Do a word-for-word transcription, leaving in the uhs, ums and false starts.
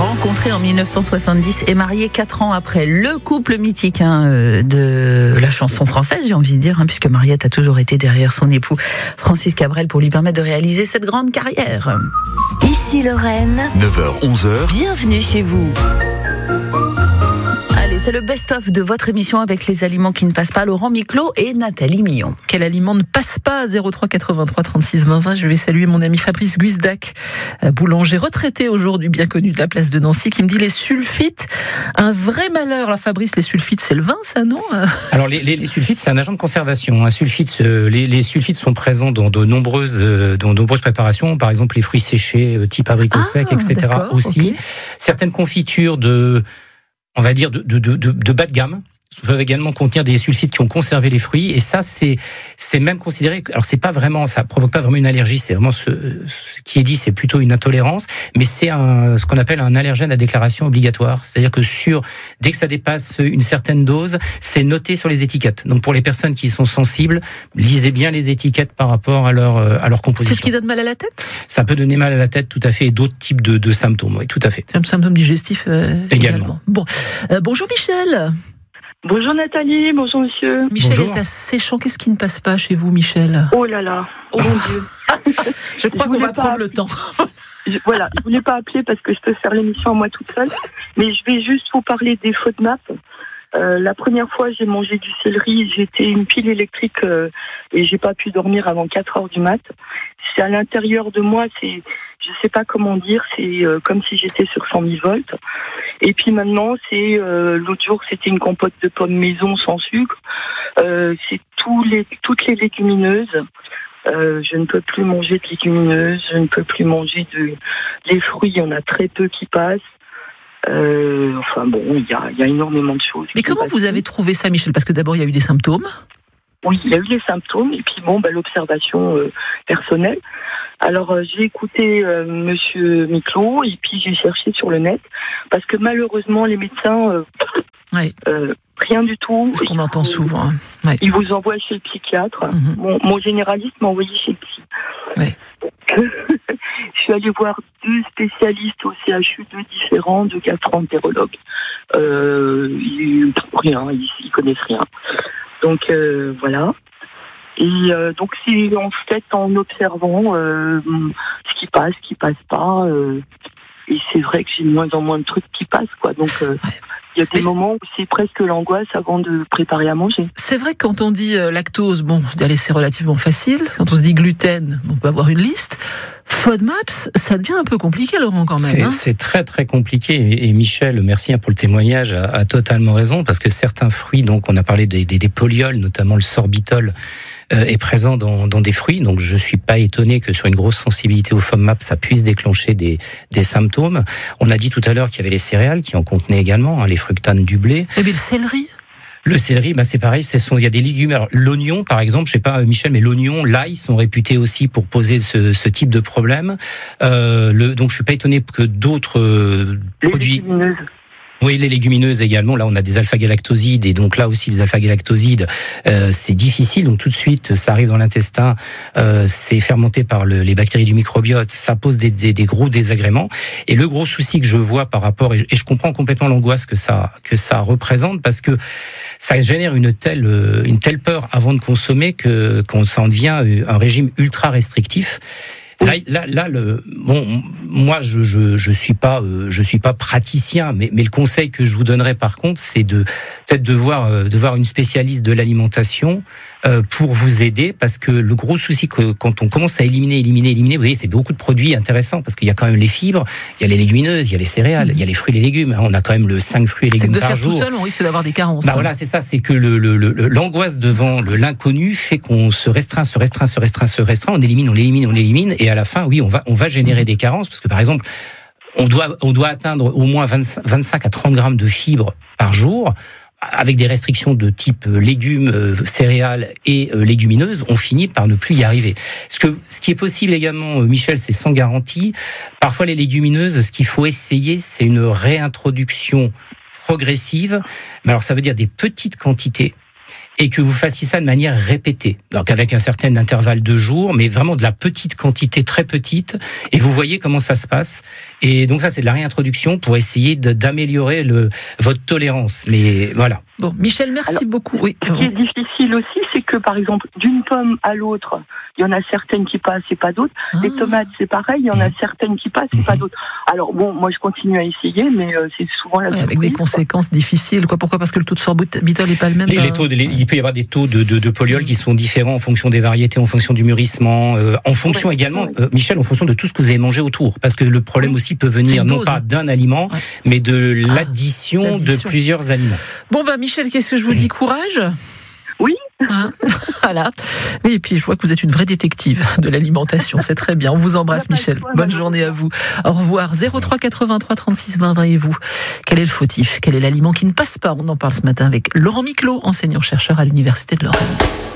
Rencontré en mille neuf cent soixante-dix et marié quatre ans après, le couple mythique hein, de la chanson française, j'ai envie de dire, hein, puisque Mariette a toujours été derrière son époux Francis Cabrel pour lui permettre de réaliser cette grande carrière. Ici Lorraine, neuf heures onze heures. Bienvenue chez vous. Allez, c'est le best-of de votre émission avec les aliments qui ne passent pas. Laurent Miclot et Nathalie Millon. Quel aliment ne passe pas? zéro trois quatre-vingt-trois trente-six vingt vingt. Je vais saluer mon ami Fabrice Guisdac, boulanger retraité aujourd'hui, bien connu de la place de Nancy, qui me dit les sulfites, un vrai malheur. Alors Fabrice, les sulfites, c'est le vin, ça, non? Alors les, les, les sulfites, c'est un agent de conservation. Un sulfite, euh, les, les sulfites sont présents dans de nombreuses, euh, dans de nombreuses préparations, par exemple les fruits séchés, euh, type abricot ah, sec, et cetera. Aussi, okay. Certaines confitures de on va dire de, de, de, de bas de gamme peuvent également contenir des sulfites qui ont conservé les fruits, et ça c'est c'est même considéré, alors c'est pas vraiment, ça provoque pas vraiment une allergie, c'est vraiment ce, ce qui est dit, c'est plutôt une intolérance, mais c'est un, ce qu'on appelle un allergène à déclaration obligatoire, c'est-à-dire que sur dès que ça dépasse une certaine dose, c'est noté sur les étiquettes. Donc pour les personnes qui sont sensibles, lisez bien les étiquettes par rapport à leur à leur composition. C'est ce qui donne mal à la tête? Ça peut donner mal à la tête, tout à fait, et d'autres types de, de symptômes, oui, tout à fait. C'est un symptôme digestif euh, également. également. Bon, euh, bonjour Michel. Bonjour Nathalie, bonjour monsieur. Michel bonjour. Est asséchant. Qu'est-ce qui ne passe pas chez vous, Michel? Oh là là, oh mon Dieu. Je crois je qu'on va prendre appeler. le temps. je, voilà, je ne voulais pas appeler parce que je peux faire l'émission à moi toute seule, mais je vais juste vous parler des FODMAP. Euh, la première fois, j'ai mangé du céleri, j'étais une pile électrique euh, et j'ai pas pu dormir avant quatre heures du mat. C'est à l'intérieur de moi, c'est, je sais pas comment dire, c'est euh, comme si j'étais sur cent mille volts. Et puis maintenant, c'est euh, l'autre jour, c'était une compote de pommes maison sans sucre. Euh, c'est tous les, toutes les légumineuses. Euh, je ne peux plus manger de légumineuses, je ne peux plus manger de les fruits. Il y en a très peu qui passent. Euh, enfin bon, il y a, y a énormément de choses. Mais comment vous avez trouvé ça, Michel? Parce que d'abord, il y a eu des symptômes. Oui, il y a eu des symptômes, et puis bon, bah, l'observation euh, personnelle. Alors, euh, j'ai écouté euh, Monsieur Miclot, et puis j'ai cherché sur le net, parce que malheureusement, les médecins, euh, ouais. euh, rien du tout. C'est ce qu'on entend vous, souvent. Ouais. Ils vous envoient chez le psychiatre. Mm-hmm. Mon, mon généraliste m'a envoyé chez le psy. Ouais. Je suis allée voir deux spécialistes au C H U, deux différents, deux gastro-entérologues. Euh, ils, rien, ils, ils connaissent rien. Donc euh, voilà. Et euh, donc c'est en fait en observant euh, ce qui passe, ce qui passe pas. Euh, et c'est vrai que j'ai de moins en moins de trucs qui passent, quoi. Donc euh, ouais. Il y a des Mais moments où c'est presque l'angoisse avant de préparer à manger. C'est vrai que quand on dit euh, lactose, bon, allez, c'est relativement facile. Quand on se dit gluten, on peut avoir une liste. FODMAPs, ça devient un peu compliqué, Laurent, quand même. C'est, hein c'est très très compliqué. Et, et Michel, merci pour le témoignage, a, a totalement raison, parce que certains fruits, donc on a parlé des, des, des polyols, notamment le sorbitol, euh, est présent dans, dans des fruits. Donc je suis pas étonné que sur une grosse sensibilité au FODMAP, ça puisse déclencher des, des symptômes. On a dit tout à l'heure qu'il y avait les céréales qui en contenaient également, hein, les fructanes du blé. Et bien le céleri. Le céleri, bah c'est pareil, c'est son, il y a des légumes. Alors, l'oignon, par exemple, je sais pas, Michel, mais l'oignon, l'ail sont réputés aussi pour poser ce, ce type de problème. Euh, le, donc, je suis pas étonné que d'autres euh, produits. Légumineuses. Oui, les légumineuses également. Là, on a des alpha-galactosides, et donc là aussi, les alpha-galactosides, euh, c'est difficile. Donc tout de suite, ça arrive dans l'intestin, euh, c'est fermenté par le, les bactéries du microbiote, ça pose des, des, des gros désagréments. Et le gros souci que je vois par rapport, et, et je comprends complètement l'angoisse que ça que ça représente, parce que ça génère une telle une telle peur avant de consommer que quand ça en devient un régime ultra restrictif. Là, là, là, le bon, moi, je, je, je suis pas, euh, je suis pas praticien, mais, mais le conseil que je vous donnerais, par contre, c'est de peut-être de voir, euh, de voir une spécialiste de l'alimentation euh, pour vous aider, parce que le gros souci que quand on commence à éliminer, éliminer, éliminer, vous voyez, c'est beaucoup de produits intéressants, parce qu'il y a quand même les fibres, il y a les légumineuses, il y a les céréales, il y a les fruits et les légumes. On a quand même le cinq fruits et légumes c'est que de par faire jour. Tout seul, on risque d'avoir des carences. Bah voilà, c'est ça, c'est que le, le, le, l'angoisse devant le, l'inconnu fait qu'on se restreint, se restreint, se restreint, se restreint, on élimine, on élimine, on élimine, et à la fin, oui, on va, on va générer des carences, parce que par exemple, on doit, on doit atteindre au moins vingt, vingt-cinq à trente grammes de fibres par jour. Avec des restrictions de type légumes, euh, céréales et euh, légumineuses, on finit par ne plus y arriver. Ce, que, ce qui est possible également, euh, Michel, c'est sans garantie. Parfois, les légumineuses, ce qu'il faut essayer, c'est une réintroduction progressive. Mais alors, ça veut dire des petites quantités. et que vous fassiez ça de manière répétée. Donc avec un certain intervalle de jours, mais vraiment de la petite quantité, très petite, et vous voyez comment ça se passe. Et donc ça, c'est de la réintroduction pour essayer de, d'améliorer le, votre tolérance. Mais voilà. Bon, Michel, merci Alors, beaucoup. Oui. Ce qui est difficile aussi, c'est que par exemple, d'une pomme à l'autre, il y en a certaines qui passent et pas d'autres. Ah. Les tomates, c'est pareil, il y en a certaines qui passent et pas d'autres. Alors bon, moi je continue à essayer, mais euh, c'est souvent la Ouais, surprise. avec des conséquences difficiles. Quoi. Pourquoi ? Parce que le taux de sorbitol n'est pas le même. Les, les taux de, les, il peut y avoir des taux de, de, de poliol qui sont différents en fonction des variétés, en fonction du mûrissement, euh, en fonction ouais, également, ouais. euh, Michel, en fonction de tout ce que vous avez mangé autour. Parce que le problème Oui. aussi peut venir non dose. pas d'un aliment, Ouais. mais de Ah, l'addition, l'addition. de plusieurs aliments. Bon, bah, Michel, qu'est-ce que je vous dis ? Courage. Oui. Hein, voilà. Oui, et puis je vois que vous êtes une vraie détective de l'alimentation. C'est très bien. On vous embrasse, Michel. Bonne journée à vous. Au revoir. zéro trois quatre-vingt-trois trente-six vingt vingt et vous. Quel est le fautif ? Quel est l'aliment qui ne passe pas ? On en parle ce matin avec Laurent Miclot, enseignant-chercheur à l'Université de Lorraine.